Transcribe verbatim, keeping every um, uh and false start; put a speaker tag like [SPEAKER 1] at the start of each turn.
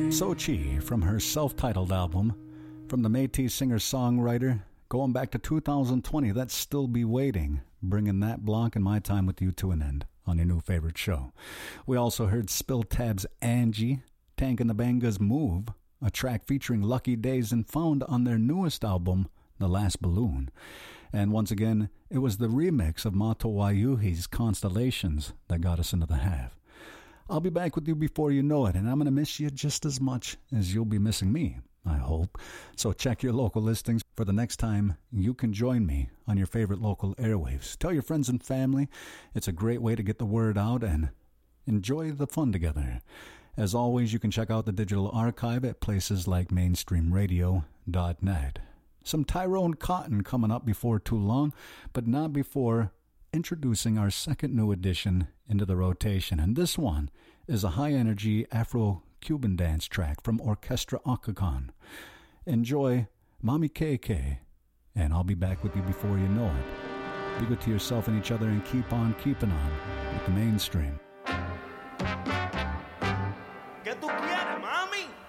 [SPEAKER 1] Sochi from her self-titled album, from the Métis singer-songwriter, going back to two thousand twenty, That's Still Be Waiting, bringing that block and my time with you to an end on your new favorite show. We also heard Spill Tab's Angie, Tank and the Bangas Move, a track featuring Lucky Days and found on their newest album, The Last Balloon. And once again, it was the remix of Mato Wayuhi's Constellations that got us into the half. I'll be back with you before you know it, and I'm going to miss you just as much as you'll be missing me, I hope. So check your local listings for the next time you can join me on your favorite local airwaves. Tell your friends and family. It's a great way to get the word out and enjoy the fun together. As always, you can check out the digital archive at places like mainstream radio dot net. Some Tyrone Cotton coming up before too long, but not before introducing our second new addition into the rotation. And this one is a high-energy Afro-Cuban dance track from Orchestra Occagon. Enjoy Mommy K K, and I'll be back with you before you know it. Be good to yourself and each other and keep on keeping on with the mainstream.
[SPEAKER 2] ¿Qué tú quieres, mami?